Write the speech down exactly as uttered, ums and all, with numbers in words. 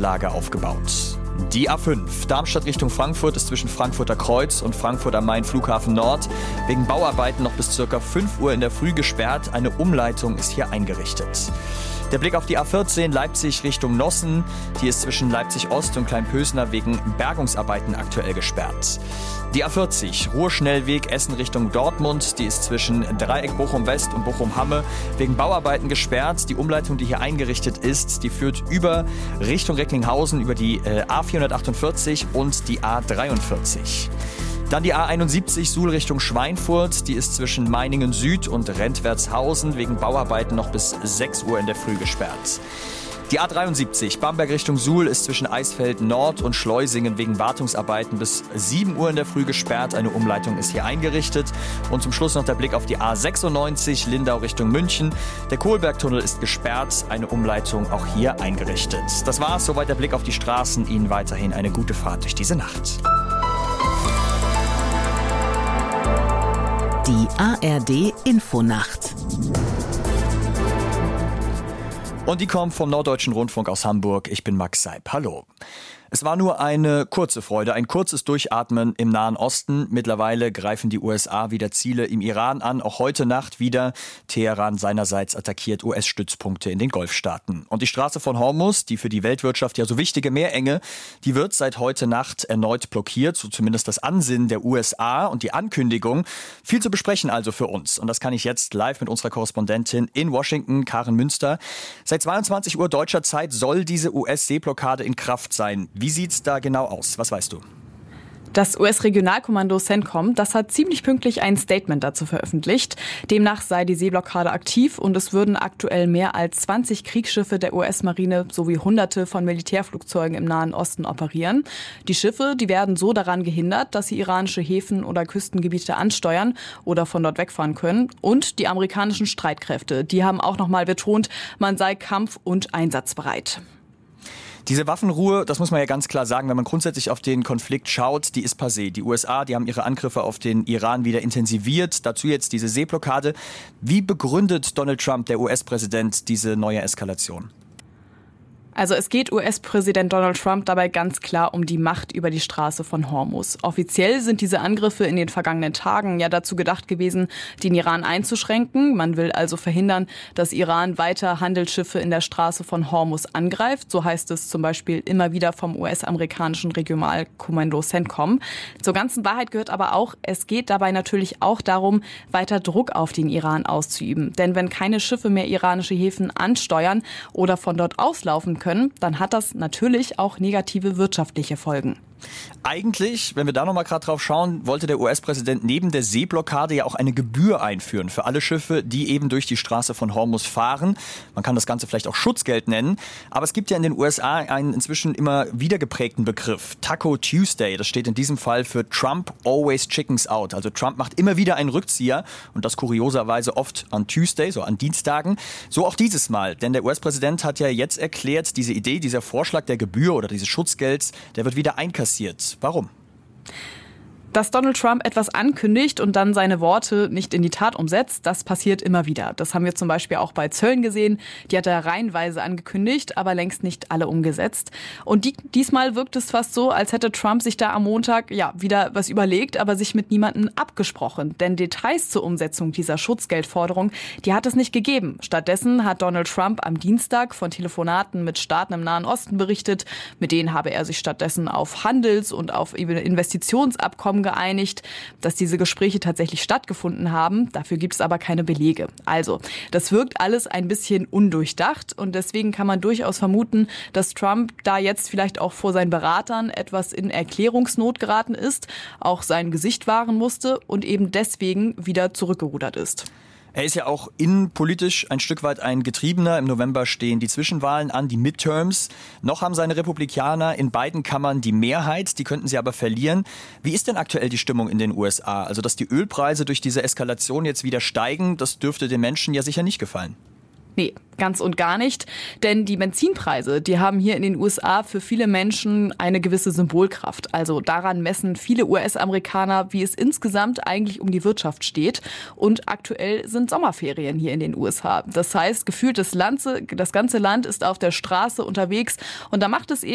Sicherheitsanlage aufgebaut. Die A fünf, Darmstadt Richtung Frankfurt, ist zwischen Frankfurter Kreuz und Frankfurt am Main Flughafen Nord wegen Bauarbeiten noch bis ca. fünf Uhr in der Früh gesperrt. Eine Umleitung ist hier eingerichtet. Der Blick auf die A vierzehn, Leipzig Richtung Nossen. Die ist zwischen Leipzig Ost und Kleinpösner wegen Bergungsarbeiten aktuell gesperrt. Die A vierzig, Ruhrschnellweg Essen Richtung Dortmund. Die ist zwischen Dreieck Bochum West und Bochum Hamme wegen Bauarbeiten gesperrt. Die Umleitung, die hier eingerichtet ist, die führt über Richtung Recklinghausen über die äh, A vierhundertachtundvierzig und die A dreiundvierzig. Dann die A einundsiebzig Suhl Richtung Schweinfurt. Die ist zwischen Meiningen Süd und Rentwertshausen wegen Bauarbeiten noch bis sechs Uhr in der Früh gesperrt. Die A dreiundsiebzig Bamberg Richtung Suhl ist zwischen Eisfeld Nord und Schleusingen wegen Wartungsarbeiten bis sieben Uhr in der Früh gesperrt. Eine Umleitung ist hier eingerichtet. Und zum Schluss noch der Blick auf die A sechsundneunzig Lindau Richtung München. Der Kohlbergtunnel ist gesperrt, eine Umleitung auch hier eingerichtet. Das war's, soweit der Blick auf die Straßen. Ihnen weiterhin eine gute Fahrt durch diese Nacht. Die A R D Infonacht. Und die kommt vom Norddeutschen Rundfunk aus Hamburg. Ich bin Max Seib. Hallo. Es war nur eine kurze Freude, ein kurzes Durchatmen im Nahen Osten. Mittlerweile greifen die U S A wieder Ziele im Iran an. Auch heute Nacht wieder. Teheran seinerseits attackiert U S-Stützpunkte in den Golfstaaten. Und die Straße von Hormuz, die für die Weltwirtschaft ja so wichtige Meerenge, die wird seit heute Nacht erneut blockiert. So zumindest das Ansinnen der U S A und die Ankündigung. Viel zu besprechen also für uns. Und das kann ich jetzt live mit unserer Korrespondentin in Washington, Karen Münster. Seit zweiundzwanzig Uhr deutscher Zeit soll diese U S-Seeblockade in Kraft sein. Wie sieht's da genau aus? Was weißt du? Das U S-Regionalkommando CENTCOM, das hat ziemlich pünktlich ein Statement dazu veröffentlicht. Demnach sei die Seeblockade aktiv und es würden aktuell mehr als zwanzig Kriegsschiffe der U S-Marine sowie Hunderte von Militärflugzeugen im Nahen Osten operieren. Die Schiffe, die werden so daran gehindert, dass sie iranische Häfen oder Küstengebiete ansteuern oder von dort wegfahren können. Und die amerikanischen Streitkräfte, die haben auch nochmal betont, man sei kampf- und einsatzbereit. Diese Waffenruhe, das muss man ja ganz klar sagen, wenn man grundsätzlich auf den Konflikt schaut, die ist passé. Die U S A, die haben ihre Angriffe auf den Iran wieder intensiviert. Dazu jetzt diese Seeblockade. Wie begründet Donald Trump, der U S-Präsident, diese neue Eskalation? Also es geht U S-Präsident Donald Trump dabei ganz klar um die Macht über die Straße von Hormuz. Offiziell sind diese Angriffe in den vergangenen Tagen ja dazu gedacht gewesen, den Iran einzuschränken. Man will also verhindern, dass Iran weiter Handelsschiffe in der Straße von Hormuz angreift. So heißt es zum Beispiel immer wieder vom U S-amerikanischen Regionalkommando CENTCOM. Zur ganzen Wahrheit gehört aber auch, es geht dabei natürlich auch darum, weiter Druck auf den Iran auszuüben. Denn wenn keine Schiffe mehr iranische Häfen ansteuern oder von dort auslaufen können, können, dann hat das natürlich auch negative wirtschaftliche Folgen. Eigentlich, wenn wir da noch mal gerade drauf schauen, wollte der U S-Präsident neben der Seeblockade ja auch eine Gebühr einführen für alle Schiffe, die eben durch die Straße von Hormuz fahren. Man kann das Ganze vielleicht auch Schutzgeld nennen. Aber es gibt ja in den U S A einen inzwischen immer wieder geprägten Begriff, Taco Tuesday. Das steht in diesem Fall für Trump always chickens out. Also Trump macht immer wieder einen Rückzieher und das kurioserweise oft an Tuesday, so an Dienstagen. So auch dieses Mal, denn der U S-Präsident hat ja jetzt erklärt, diese Idee, dieser Vorschlag der Gebühr oder dieses Schutzgelds, der wird wieder einkassiert. Warum? Dass Donald Trump etwas ankündigt und dann seine Worte nicht in die Tat umsetzt, das passiert immer wieder. Das haben wir zum Beispiel auch bei Zöllen gesehen. Die hat er reihenweise angekündigt, aber längst nicht alle umgesetzt. Und die, diesmal wirkt es fast so, als hätte Trump sich da am Montag ja wieder was überlegt, aber sich mit niemandem abgesprochen. Denn Details zur Umsetzung dieser Schutzgeldforderung, die hat es nicht gegeben. Stattdessen hat Donald Trump am Dienstag von Telefonaten mit Staaten im Nahen Osten berichtet. Mit denen habe er sich stattdessen auf Handels- und auf Investitionsabkommen geeinigt, dass diese Gespräche tatsächlich stattgefunden haben. Dafür gibt es aber keine Belege. Also, das wirkt alles ein bisschen undurchdacht und deswegen kann man durchaus vermuten, dass Trump da jetzt vielleicht auch vor seinen Beratern etwas in Erklärungsnot geraten ist, auch sein Gesicht wahren musste und eben deswegen wieder zurückgerudert ist. Er ist ja auch innenpolitisch ein Stück weit ein Getriebener. Im November stehen die Zwischenwahlen an, die Midterms. Noch haben seine Republikaner in beiden Kammern die Mehrheit, die könnten sie aber verlieren. Wie ist denn aktuell die Stimmung in den U S A? Also, dass die Ölpreise durch diese Eskalation jetzt wieder steigen, das dürfte den Menschen ja sicher nicht gefallen. Nee, ganz und gar nicht. Denn die Benzinpreise, die haben hier in den U S A für viele Menschen eine gewisse Symbolkraft. Also daran messen viele U S-Amerikaner, wie es insgesamt eigentlich um die Wirtschaft steht. Und aktuell sind Sommerferien hier in den U S A. Das heißt, gefühlt das, Land, das ganze Land ist auf der Straße unterwegs. Und da macht es eben